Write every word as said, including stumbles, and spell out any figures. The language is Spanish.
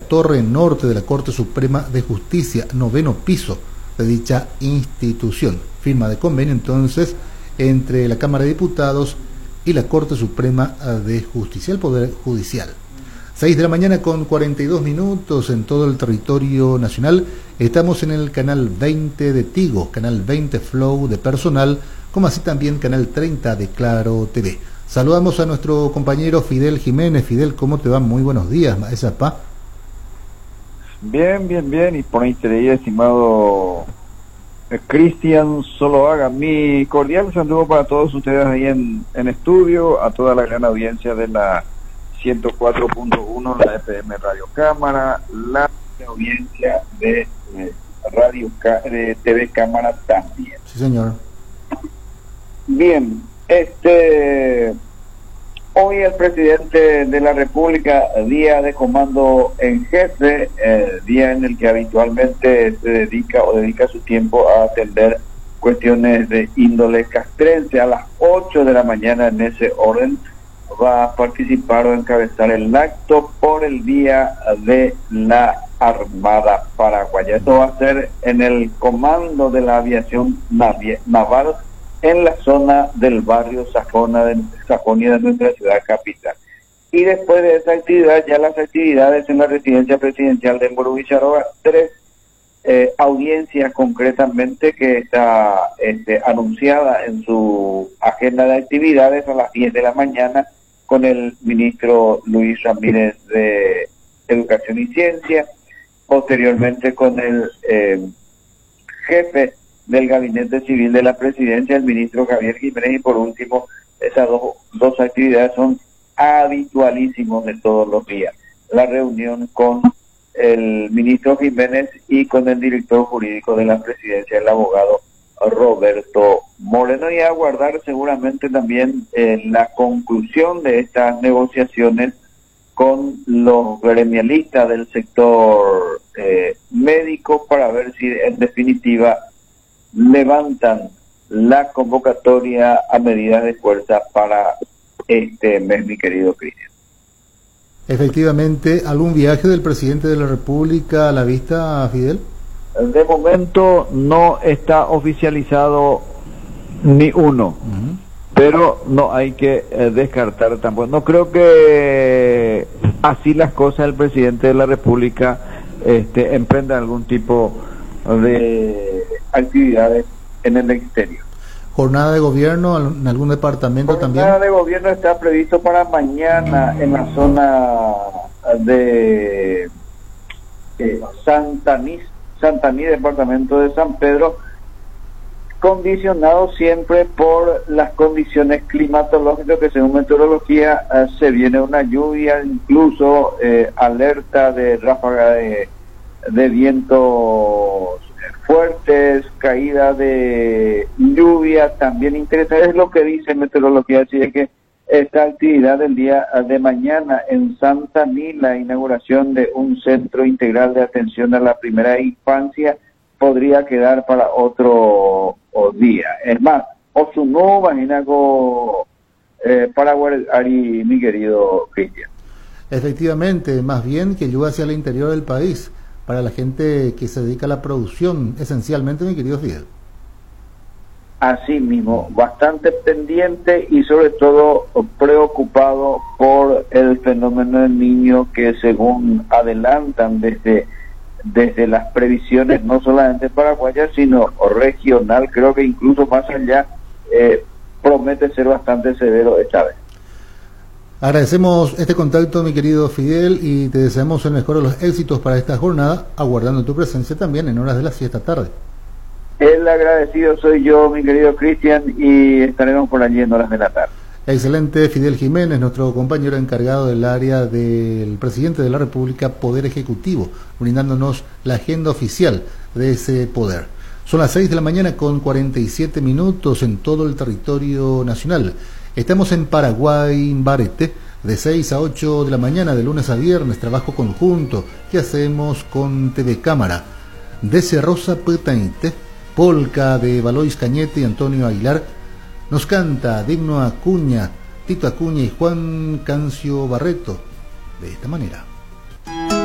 torre norte de la Corte Suprema de Justicia, noveno piso de dicha institución. Firma de convenio entonces entre la Cámara de Diputados y la Corte Suprema de Justicia, el Poder Judicial. seis de la mañana con cuarenta y dos minutos en todo el territorio nacional. Estamos en el canal veinte de Tigo, canal veinte Flow de Personal, como así también canal treinta de Claro T V. Saludamos a nuestro compañero Fidel Jiménez. Fidel, ¿cómo te va? Muy buenos días, esa pa. Bien, bien, bien, y por ahí, estimado Cristian Zuluaga, mi cordial saludo para todos ustedes ahí en, en estudio, a toda la gran audiencia de la ciento cuatro punto uno, la F M Radio Cámara, la audiencia de eh, Radio de T V Cámara también. Sí, señor. Bien, este hoy el presidente de la República, día de comando en jefe, eh, día en el que habitualmente se dedica o dedica su tiempo a atender cuestiones de índole castrense, a las ocho de la mañana en ese orden va a participar o encabezar el acto por el Día de la Armada Paraguaya. Esto va a ser en el comando de la aviación naval en la zona del barrio Sajona de, Sajonia de nuestra ciudad capital. Y después de esa actividad, ya las actividades en la residencia presidencial de Emburu Villarroa, tres eh, audiencias concretamente que está este, anunciada en su agenda de actividades a las diez de la mañana con el ministro Luis Ramírez de Educación y Ciencia, posteriormente con el eh, jefe del Gabinete Civil de la Presidencia, el ministro Javier Jiménez, y por último, esas dos, dos actividades son habitualísimos de todos los días. La reunión con el ministro Jiménez y con el director jurídico de la Presidencia, el abogado Roberto Moreno, y a aguardar seguramente también eh, la conclusión de estas negociaciones con los gremialistas del sector eh, médico para ver si en definitiva levantan la convocatoria a medidas de fuerza para este mes, mi querido Cristian. Efectivamente, ¿algún viaje del presidente de la República a la vista, Fidel? De momento no está oficializado ni uno, uh-huh. pero no hay que eh, descartar tampoco. No creo que así las cosas el presidente de la República este, emprenda algún tipo de actividades en el exterior. ¿Jornada de gobierno en algún departamento Jornada también? Jornada de gobierno está previsto para mañana en la zona de eh, Santaní, Santaní, departamento de San Pedro, condicionado siempre por las condiciones climatológicas, que según meteorología eh, se viene una lluvia, incluso eh, alerta de ráfaga de, de vientos fuertes, caída de lluvia, también interesante, es lo que dice meteorología, así es que esta actividad del día de mañana en Santaní, la inauguración de un centro integral de atención a la primera infancia, podría quedar para otro día. Es más, Osunú, Bajinago, eh, Paraguay, Ari, mi querido Cristian. Efectivamente, más bien que llueva hacia el interior del país, para la gente que se dedica a la producción, esencialmente, mi querido Fidel. Así mismo, bastante pendiente y sobre todo preocupado por el fenómeno del Niño, que según adelantan desde, desde las previsiones, no solamente paraguayas, sino regional, creo que incluso más allá, eh, promete ser bastante severo esta vez. Agradecemos este contacto, mi querido Fidel, y te deseamos el mejor de los éxitos para esta jornada, aguardando tu presencia también en horas de la siesta tarde. El agradecido soy yo, mi querido Cristian, y estaremos por allí en horas de la tarde. Excelente. Fidel Jiménez, nuestro compañero encargado del área del presidente de la República, Poder Ejecutivo, brindándonos la agenda oficial de ese poder. Son las seis de la mañana con cuarenta y siete minutos en todo el territorio nacional. Estamos en Paraguay, Barete, de seis a ocho de la mañana, de lunes a viernes, trabajo conjunto que hacemos con T V Cámara. Desde Rosa Petainte, polca de Valois Cañete y Antonio Aguilar, nos canta Digno Acuña, Tito Acuña y Juan Cancio Barreto, de esta manera.